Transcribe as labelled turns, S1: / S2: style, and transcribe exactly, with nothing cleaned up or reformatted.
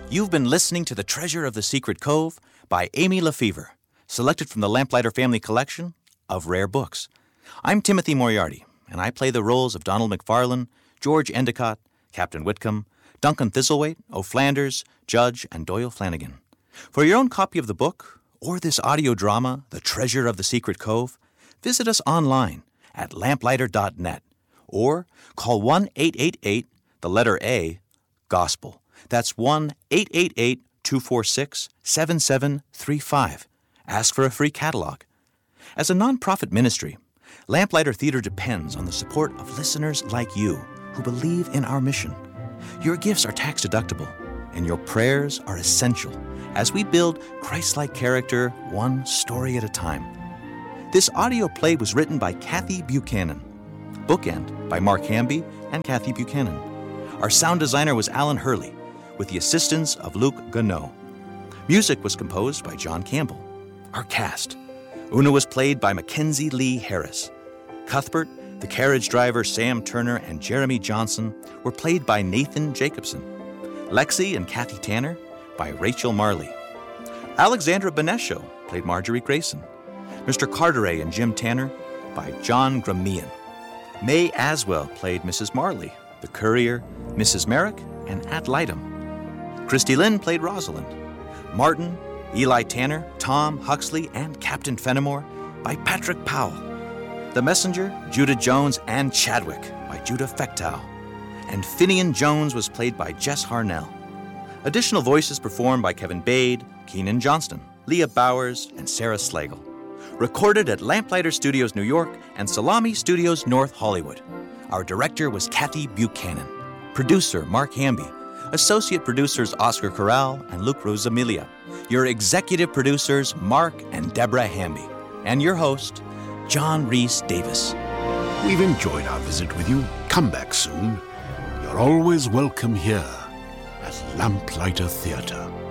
S1: You've been listening to The Treasure of the Secret Cove by Amy Lefevre, selected from the Lamplighter Family Collection of rare books. I'm Timothy Moriarty, and I play the roles of Donald McFarlane, George Endicott, Captain Whitcomb, Duncan Thistlethwaite, O'Flanders, Judge, and Doyle Flanagan. For your own copy of the book, or this audio drama, The Treasure of the Secret Cove, visit us online at lamplighter dot net or call one eight eight eight, the letter A, GOSPEL. That's one eight eight eight, two four six, seven seven three five. Ask for a free catalog. As a nonprofit ministry, Lamplighter Theater depends on the support of listeners like you who believe in our mission. Your gifts are tax-deductible, and your prayers are essential as we build Christ-like character one story at a time. This audio play was written by Kathy Buchanan. Bookend by Mark Hamby and Kathy Buchanan. Our sound designer was Alan Hurley, with the assistance of Luke Gannot. Music was composed by John Campbell. Our cast: Una was played by Mackenzie Lee Harris. Cuthbert, the carriage driver Sam Turner, and Jeremy Johnson were played by Nathan Jacobson. Lexi and Kathy Tanner by Rachel Marley. Alexandra Benesho played Marjorie Grayson. Mister Carteret and Jim Tanner by John Gramian. May Aswell played Missus Marley, the courier, Missus Merrick, and Ad Litem. Christy Lynn played Rosalind. Martin, Eli Tanner, Tom Huxley, and Captain Fenimore by Patrick Powell. The Messenger, Judah Jones, and Chadwick by Judah Fechtow. And Finian Jones was played by Jess Harnell. Additional voices performed by Kevin Bade, Keenan Johnston, Leah Bowers, and Sarah Slagle. Recorded at Lamplighter Studios New York and Salami Studios North Hollywood. Our director was Kathy Buchanan. Producer Mark Hamby. Associate producers Oscar Corral and Luke Rosamilia. Your executive producers Mark and Deborah Hamby. And your host, John Rhys Davis.
S2: We've enjoyed our visit with you. Come back soon. You're always welcome here at Lamplighter Theatre.